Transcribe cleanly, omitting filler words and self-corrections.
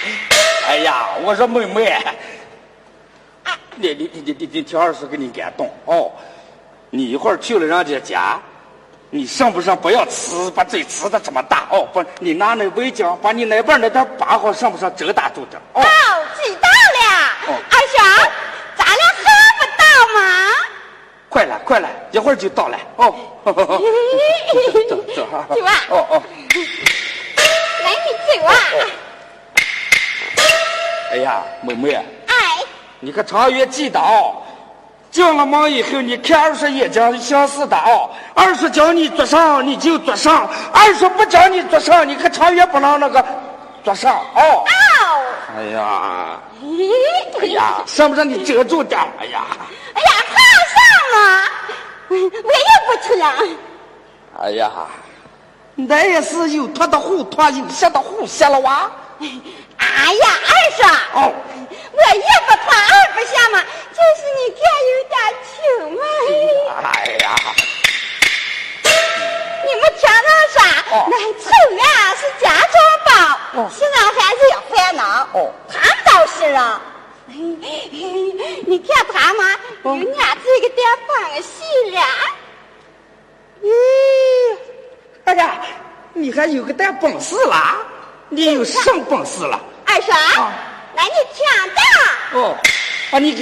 哎呀，我说妹妹，你听二叔给你感动哦。你一会儿去了人家家，你上不上不要把嘴吃的这么大哦。不，你拿那围巾把你那边那点疤好上不上遮大住点哦。 知道了。二婶，咱俩还不到吗？ 快来快来，一会儿就到了哦。走哈。 走啊。 哦。 来，你走啊。 哎呀，妹妹。 哎。 你可长远记得哦。进了门以后，你看二叔也讲相似的哦。二叔叫你做上，你就做上；二叔不叫你做上，你可长远不能那个做上哦。哎呀，哎呀，上不上你遮住点？哎呀， 怕上了，我也不出来。 哎呀，那也是有托的虎托，有下的虎下了哇。 哎呀，二叔，我也不怕二不下嘛，就是你看有点轻嘛。 哎呀， 你们听到啥？那丑呀是家中宝，西安还是有烦恼。他倒是啊，你看他嘛，有伢这个点放细了。 哎呀，你还有个点本事啦？你有什么本事了？ 二叔，那你听着。 你